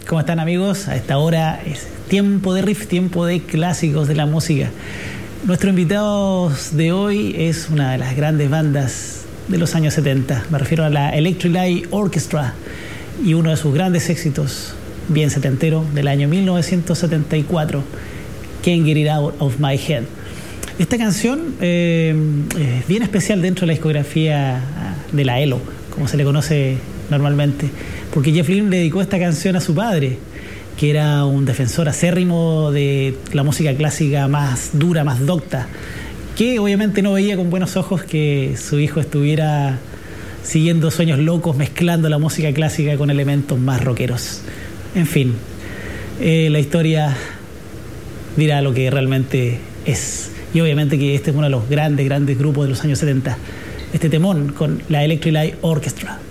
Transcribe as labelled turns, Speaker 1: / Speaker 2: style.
Speaker 1: ¿Cómo están, amigos? A esta hora es tiempo de riff, tiempo de clásicos de la música. Nuestro invitado de hoy es una de las grandes bandas de los años 70. Me refiero a la Electric Light Orchestra y uno de sus grandes éxitos, bien setentero, del año 1974, Can't Get It Out of My Head. Esta canción es bien especial dentro de la discografía de la ELO, como se le conoce normalmente, porque Jeff Lynne le dedicó esta canción a su padre, que era un defensor acérrimo de la música clásica más dura, más docta, que obviamente no veía con buenos ojos que su hijo estuviera siguiendo sueños locos, mezclando la música clásica con elementos más rockeros. En fin, la historia dirá lo que realmente es. Y obviamente que este es uno de los grandes grupos de los años 70. Este temón con la Electric Light Orchestra.